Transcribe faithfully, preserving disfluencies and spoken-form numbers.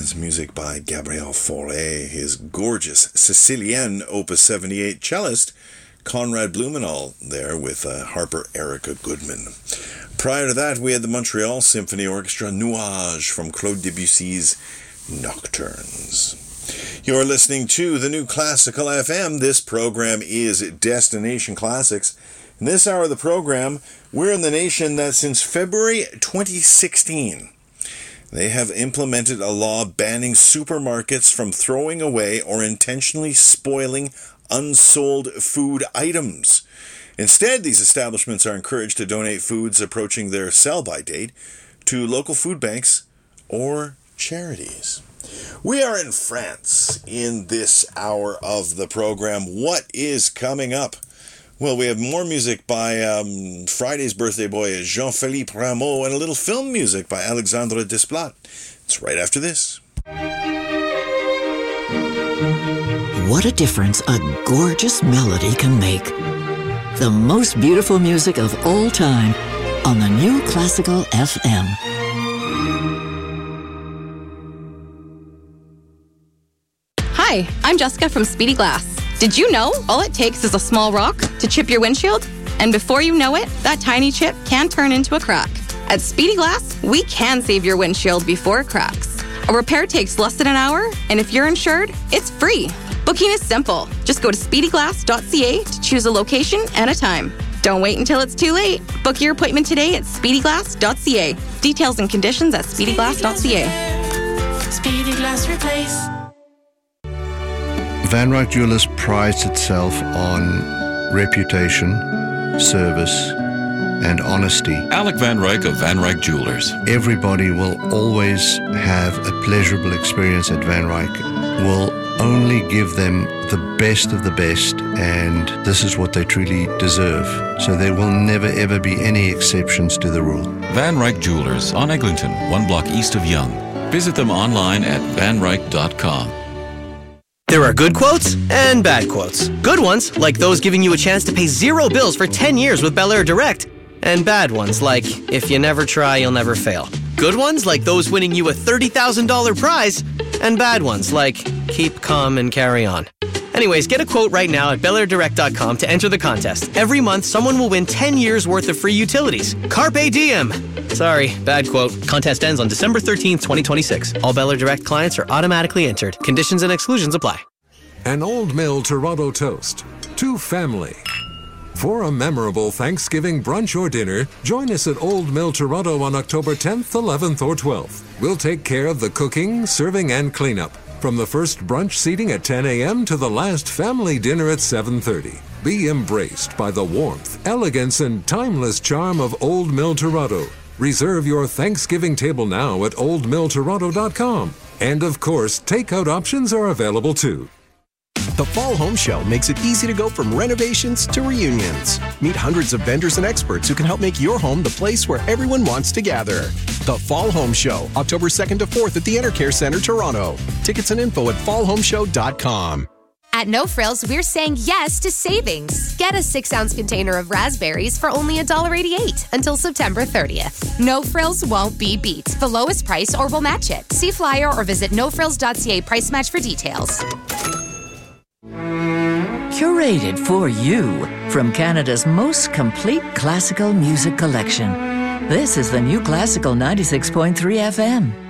is music by Gabriel Fauré, his gorgeous Sicilienne Opus seventy-eight cellist, Conrad Blumenauer, there with uh, harper Erica Goodman. Prior to that, we had the Montreal Symphony Orchestra Nuages from Claude Debussy's Nocturnes. You're listening to the New Classical F M. This program is Destination Classics. In this hour of the program, we're in the nation that since February twenty sixteen, they have implemented a law banning supermarkets from throwing away or intentionally spoiling unsold food items. Instead, these establishments are encouraged to donate foods approaching their sell-by date to local food banks or charities. We are in France in this hour of the program. What is coming up? Well, we have more music by um, Friday's birthday boy, Jean-Philippe Rameau, and a little film music by Alexandre Desplat. It's right after this. What a difference a gorgeous melody can make. The most beautiful music of all time on the New Classical F M. Hi, I'm Jessica from Speedy Glass. Did you know all it takes is a small rock to chip your windshield? And before you know it, that tiny chip can turn into a crack. At Speedy Glass, we can save your windshield before it cracks. A repair takes less than an hour, and if you're insured, it's free. Booking is simple. Just go to speedy glass dot c a to choose a location and a time. Don't wait until it's too late. Book your appointment today at speedy glass dot c a. Details and conditions at speedy glass dot c a. Speedy Glass Replace. Van Ryck Jewelers prides itself on reputation, service, and honesty. Alec Van Ryck of Van Ryck Jewelers. Everybody will always have a pleasurable experience at Van Ryck. We'll only give them the best of the best, and this is what they truly deserve. So there will never ever be any exceptions to the rule. Van Ryck Jewelers on Eglinton, one block east of Yonge. Visit them online at van ryck dot com. There are good quotes and bad quotes. Good ones, like those giving you a chance to pay zero bills for ten years with Bel Air Direct. And bad ones, like, if you never try, you'll never fail. Good ones, like those winning you a thirty thousand dollars prize. And bad ones, like, keep calm and carry on. Anyways, get a quote right now at bel air direct dot com to enter the contest. Every month, someone will win ten years worth of free utilities. Carpe diem! Sorry, bad quote. Contest ends on December thirteenth, twenty twenty-six. All Bel Air Direct clients are automatically entered. Conditions and exclusions apply. An Old Mill Toronto toast to family. For a memorable Thanksgiving brunch or dinner, join us at Old Mill Toronto on October tenth, eleventh, or twelfth. We'll take care of the cooking, serving, and cleanup. From the first brunch seating at ten a.m. to the last family dinner at seven thirty. Be embraced by the warmth, elegance, and timeless charm of Old Mill Toronto. Reserve your Thanksgiving table now at old mill toronto dot com. And of course, takeout options are available too. The Fall Home Show makes it easy to go from renovations to reunions. Meet hundreds of vendors and experts who can help make your home the place where everyone wants to gather. The Fall Home Show, October second to fourth at the Intercare Centre, Toronto. Tickets and info at fall home show dot com. At No Frills, we're saying yes to savings. Get a six-ounce container of raspberries for only one dollar eighty-eight until September thirtieth. No Frills won't be beat. The lowest price or we'll match it. See flyer or visit no frills dot c a price match for details. Curated for you from Canada's most complete classical music collection. This is the New Classical ninety-six point three F M.